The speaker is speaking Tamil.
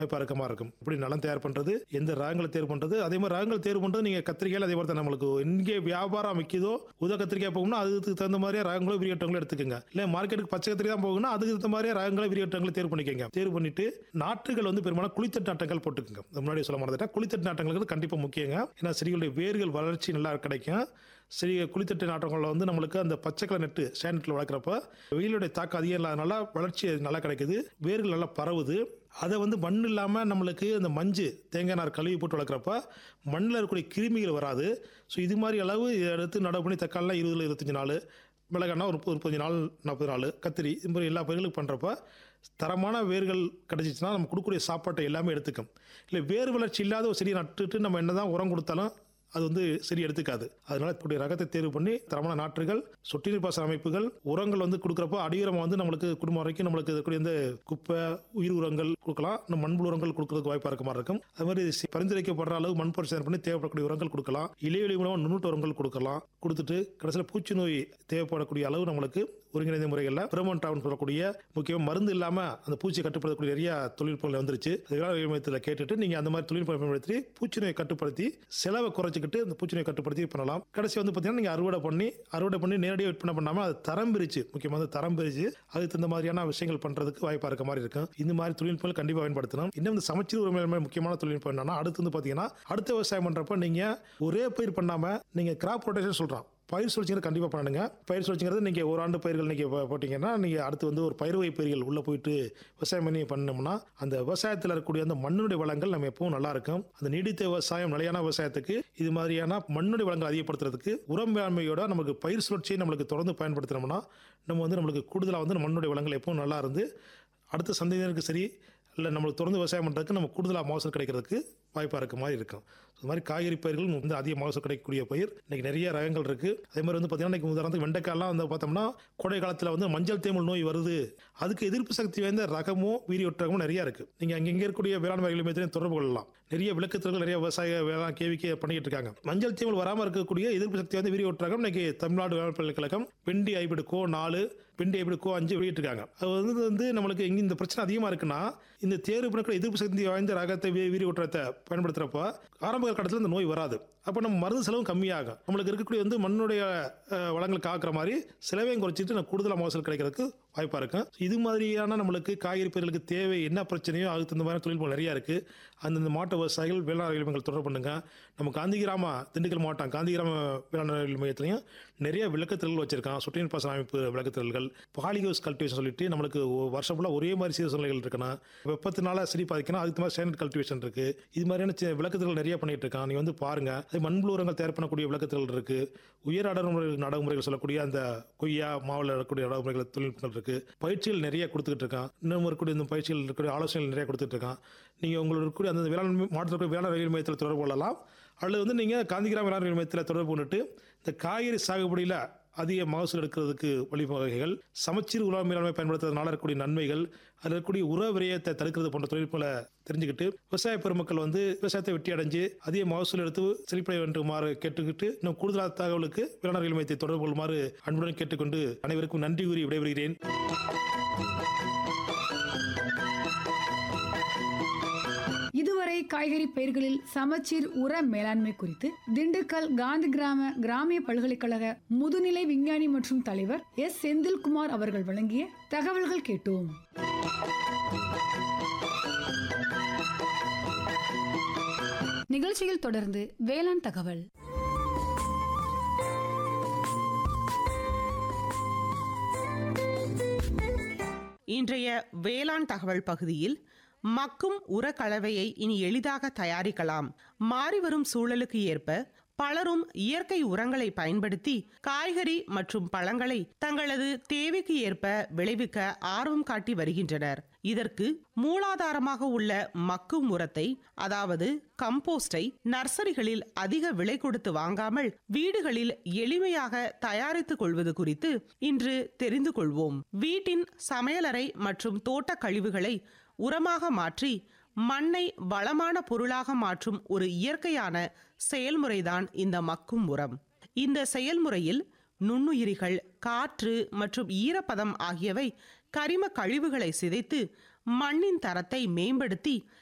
பறக்கமா இருக்கும். இப்படி நிலம் தயார் பண்றது, எந்த ரகங்களை தேர்வு பண்றது, அதே மாதிரி ரகங்கள் தேர்வு பண்றது நீங்க கத்திரிக்காயில அதே மாதிரி தான் நம்மளுக்கு எங்கே வியாபாரம் விற்கிதோ உத கத்திரிக்காய் போகும்னா அதுக்கு தகுந்த மாதிரியே ரகங்களும் விரியட்டங்களும் எடுத்துக்கோங்க. இல்லை மார்க்கெட்டுக்கு பச்சை கத்திரிக்காய் தான் போகும்னா அதுக்கு தகுந்த மாதிரியே ரகங்களை விரியட்டங்களை தேர்வு பண்ணிக்கோங்க. தேர்வு பண்ணிட்டு நாற்றுகள் வந்து பெரும்பாலும் குளித்தட்டு நாட்டங்கள் போட்டுக்கோங்க. முன்னாடி சொல்ல மாட்டேன், குளித்தட்டு நாட்டங்களுக்கு கண்டிப்பாக முக்கியங்க. ஏன்னா செடிகளுடைய வேர்கள் வளர்ச்சி நல்லா கிடைக்கும். சரி, குளித்தட்டு நாட்டங்களில் வந்து நம்மளுக்கு அந்த பச்சை கலர் நெட்டு சேனட்டில் வளர்க்குறப்ப வெயிலுடைய தாக்கம் அதிகம் இல்லாதனால வளர்ச்சி நல்லா கிடைக்குது, வேர்கள் நல்லா பரவுது. அதை வந்து மண் இல்லாமல் நம்மளுக்கு அந்த மஞ்சு தேங்காய் நார் கழுவி போட்டு வளர்க்குறப்ப மண்ணில் இருக்கக்கூடிய கிருமிகள் வராது. ஸோ இது மாதிரி அளவு எடுத்து நடவு பண்ணி தக்காளிலாம் 20-25 நாள், மிளகானா ஒரு 35 நாள் 40 நாள், கத்திரி இது மாதிரி எல்லா பயிர்களுக்கும் பண்ணுறப்ப தரமான வேர்கள் கிடச்சிச்சின்னா நம்ம கொடுக்கக்கூடிய சாப்பாட்டை எல்லாமே எடுத்துக்கும். இல்லை வேர் வளர்ச்சி இல்லாத ஒரு செடியை நட்டுட்டு நம்ம என்ன தான் உரம் கொடுத்தாலும் அது வந்து சரி எடுத்துக்காது. அதனால கூடிய ரகத்தை தேர்வு பண்ணி தரமான நாற்றுகள், சொட்டு நீர் பாசன அமைப்புகள், உரங்கள் வந்து கொடுக்குறப்போ அடியுரம் வந்து நம்மளுக்கு குடும்பம் வரைக்கும் நம்மளுக்கு இருக்கக்கூடிய இந்த குப்பை உயிர் உரங்கள் கொடுக்கலாம், நம்ம மண்புழு உரங்கள் கொடுக்கறதுக்கு வாய்ப்பாக இருக்க மாதிரி இருக்கும். அது மாதிரி பரிந்துரைக்கப்படுற அளவு மண் பரிசோதனை பண்ணி தேவைப்படக்கூடிய உரங்கள் கொடுக்கலாம், இலைவெளி மூலமாக நுண்ணூட்ட உரங்கள் கொடுக்கலாம். கொடுத்துட்டு கடைசியில் பூச்சி நோய் தேவைப்படக்கூடிய அளவு நம்மளுக்கு ஒருங்கிணைந்த முறைகளில் பிரமோன்டான் சொல்லக்கூடிய முக்கியமாக மருந்து இல்லாமல் அந்த பூச்சியை கட்டுப்படுத்தக்கூடிய நிறைய தொழில்நுட்பங்கள் வந்துருச்சு. வேளாண் மையத்தில் கேட்டுட்டு நீங்கள் அந்த மாதிரி தொழில்நுட்பம் பயன்படுத்தி பூச்சி நோயை கட்டுப்படுத்தி செலவை குறைச்சிக்கிட்டு அந்த பூச்சி நோயை கட்டுப்படுத்தி பண்ணலாம். கடைசி வந்து பார்த்தீங்கன்னா நீங்கள் அறுவடை பண்ணி நேரடியாக விற்பனை பண்ணாமல் அது தரம் பிரிச்சு, முக்கியமாக தரம் பிரிச்சு அதுக்கு இந்த மாதிரியான விஷயங்கள் பண்ணுறதுக்கு வாய்ப்பாக இருக்க மாதிரி இருக்கும். இந்த மாதிரி தொழில்நுட்பங்கள் கண்டிப்பாக பயன்படுத்தணும். இன்னும் இந்த சமச்சீர் உரிமை முக்கியமான தொழில்நுட்பம் என்னன்னா, அடுத்து வந்து பார்த்தீங்கன்னா அடுத்த விவசாயம் பண்ணுறப்ப நீங்கள் ஒரே பயிர் பண்ணாமல் நீங்கள் கிராப் ரொட்டேஷன் சொல்கிறோம், பயிர் சுழற்சிங்கிறது கண்டிப்பாக பண்ணுங்க. பயிர் சுழற்சிங்கிறது நீங்கள் ஒரு ஆண்டு பயிர்கள் நீங்கள் போட்டிங்கன்னா நீங்கள் அடுத்து வந்து ஒரு பயிர் வகை பயிர்கள் உள்ளே போயிட்டு விவசாயம் பண்ணி பண்ணோம்னா அந்த விவசாயத்தில் இருக்கக்கூடிய அந்த மண்ணுடைய வளங்கள் நம்ம எப்பவும் நல்லா இருக்கும். அந்த நீடித்த விவசாயம், நிலையான விவசாயத்துக்கு இது மாதிரியான மண்ணுடைய வளங்கள் அதிகப்படுத்துறதுக்கு உரம் மேலாண்மையோட நமக்கு பயிர் சுழற்சியை நம்மளுக்கு தொடர்ந்து பயன்படுத்தினோம்னா நம்ம வந்து நம்மளுக்கு கூடுதலாக வந்து மண்ணுடைய வளங்கள் எப்பவும் நல்லா இருந்து அடுத்த சந்ததியினருக்கு சரி இல்லை நம்மளுக்கு தொடர்ந்து விவசாயம் பண்ணுறதுக்கு நம்ம கூடுதலாக மகசூல் கிடைக்கிறதுக்கு வாய்ப்பாக இருக்க மாதிரி இருக்கும். அது மாதிரி காய்கறி பயிர்கள் வந்து அதிக மகசூல் கிடைக்கக்கூடிய பயிர் இன்றைக்கி நிறைய ரகங்கள் இருக்குது. அதே மாதிரி வந்து பார்த்திங்கன்னா இன்றைக்கி உதாரணத்துக்கு வெண்டைக்காயெல்லாம் வந்து பார்த்தோம்னா கோடை காலத்தில் வந்து மஞ்சள் தேமல் நோய் வருது, அதுக்கு எதிர்ப்பு சக்தி வாய்ந்த ரகமும் வீரியொற்றகமும் நிறையா இருக்குது. நீங்கள் அங்கே இருக்கக்கூடிய வேளாண் வகைகள் மையத்திலையும் தொடர்பு கொள்ளலாம். நிறைய விளக்கத்திற்கு நிறைய விவசாய வேளாண் கேவிக்கை பண்ணிக்கிட்டு இருக்காங்க. மஞ்சள் தேமல் வராமல் இருக்கக்கூடிய எதிர்ப்பு சக்தி வாய்ந்த வீரியொற்றகம் இன்றைக்கி தமிழ்நாடு வேளாண் பல்கலைக்கழகம் பெண்டி ஹைபிரிட் கோ 4, பெண்டி ஹைபிரிட் கோ 5 வெளியிட்டிருக்காங்க. அது வந்து நம்மளுக்கு எங்கே இந்த பிரச்சனை அதிகமாக இருக்குன்னா இந்த தேர்வு பண்ணக்கூடிய எதிர்ப்பு சக்தி வாய்ந்த ரகத்தை வீரியொற்றத்தை பயன்படுத்துகிறப்ப ஆரம்ப காலத்தில் இந்த நோய் வராது. அப்போ நம்ம மருந்து செலவும் கம்மியாகும். நம்மளுக்கு இருக்கக்கூடிய வந்து மண்ணுடைய வளங்கள் காக்கிற மாதிரி செலவையும் குறைச்சிட்டு நம்ம கூடுதலாக மகசூல் கிடைக்கிறதுக்கு வாய்ப்பாக இருக்கும். இது மாதிரியான நம்மளுக்கு காய்கறி பயிர்களுக்கு தேவை என்ன பிரச்சனையோ அதுக்கு இந்த மாதிரி தொழில்நுட்பம் நிறையா இருக்குது. அந்தந்த மாவட்ட விவசாயிகள் வேளாண் அறிவியல் மையங்கள் தொடர்பு பண்ணுங்க. நம்ம காந்திகிராம திண்டுக்கல் மாவட்டம் காந்திகிராம வேளாண் அறிவியல் மையத்திலையும் நிறைய விளக்கத்திரல்கள் வச்சிருக்காங்க. சொட்டு நீர் பாசன அமைப்பு விளக்கத்திரல்கள், பாலிகோஸ் கல்டிவேஷன் சொல்லிட்டு நம்மளுக்கு வருஷம் ஃபுல்லாக ஒரே மாதிரி சீர்சூழ்நிலைகள் இருக்கணும். வெப்பத்தினால செடி பாதிக்கணும், அதுக்கு மாதிரி ஸ்டாண்டர்ட் கல்டிவேஷன் இருக்குது. இது மாதிரியான விளக்கத்திரல் நிறைய பண்ணிட்டு இருக்காங்க. நீங்கள் வந்து பாருங்க. மண்புழு உரங்கள் தயார் பண்ணக்கூடிய விளக்கத்திரல் இருக்கு. உயர் நடைமுறைகள் சொல்லக்கூடிய அந்த கொய்யா மாவில் இருக்கக்கூடிய நடைமுறைகள் தொழில்நுட்பங்கள் இருக்கு. பயிற்சிகள் நிறைய கொடுத்துக்கிட்டு இருக்கான். இன்னும் இருக்கக்கூடிய இந்த பயிற்சிகள் இருக்கக்கூடிய ஆலோசனைகள் நிறைய கொடுத்துட்டு இருக்கான். நீங்கள் உங்களுக்கு இருக்கக்கூடிய அந்த வேளாண் மாவட்டத்தில் வேளாண் அறிவியல் மையத்தில் தொடர்பு கொள்ளலாம். அல்லது வந்து நீங்கள் காந்திகிராம வேளாண் அறிவியல் மையத்தில் தொடர்பு கொண்டுட்டு இந்த காய்கறி சாகுபடியில் அதிக மகசூல் எடுக்கிறதுக்கு வழிவகைகள், சமச்சீர் உர மேலாண்மை பயன்படுத்துறதுனால இருக்கக்கூடிய நன்மைகள், அதில் இருக்கக்கூடிய உர விரயத்தை தடுக்கிறது போன்ற தொழில்நுட்பங்களை தெரிஞ்சுக்கிட்டு விவசாய பெருமக்கள் வந்து விவசாயத்தை வெட்டி அடைஞ்சு அதிக மகசூல் எடுத்து செழிப்படைய வேண்டுமாறு கேட்டுக்கிட்டு இன்னும் கூடுதலான தகவலுக்கு வேளாண் அறிவியல் மையத்தை தொடர்பு கொள்ளுமாறு அன்புடன் கேட்டுக்கொண்டு அனைவருக்கும் நன்றி கூறி விடைபெறுகிறேன். இதுவரை காய்கறி பயிர்களில் சமச்சீர் உர மேலாண்மை குறித்து திண்டுக்கல் காந்தி கிராமிய பல்கலைக்கழக முதுநிலை விஞ்ஞானி மற்றும் தலைவர் எஸ் செந்தில்குமார் அவர்கள் வழங்கிய தகவல்கள் கேட்டோம். நிகழ்ச்சியில் தொடர்ந்து வேளாண் தகவல். இன்றைய வேளாண் தகவல் பகுதியில் மக்கும் உர கலவையை இனி எளிதாக தயாரிக்கலாம். மாறிவரும் சூழலுக்கு ஏற்ப பலரும் இயற்கை உரங்களை பயன்படுத்தி காய்கறி மற்றும் பழங்களை தங்களது தேவைக்கு ஏற்ப விளைவிக்க ஆர்வம் காட்டி வருகின்றனர். இதற்கு மூலாதாரமாக உள்ள மக்கும் உரத்தை, அதாவது கம்போஸ்டை, நர்சரிகளில் அதிக விலை கொடுத்து வாங்காமல் வீடுகளில் எளிமையாக தயாரித்துக் கொள்வது குறித்து இன்று தெரிந்து கொள்வோம். வீட்டின் சமையலறை மற்றும் தோட்ட கழிவுகளை உரமாக மாற்றி மண்ணை வளமான பொருளாக மாற்றும் ஒரு இயற்கையான செயல்முறைதான் இந்த மக்கும் உரம். இந்த செயல்முறையில் நுண்ணுயிரிகள், காற்று மற்றும் ஈரப்பதம் ஆகியவை கரிம கழிவுகளை சிதைத்து மண்ணின் தரத்தை மேம்படுத்தி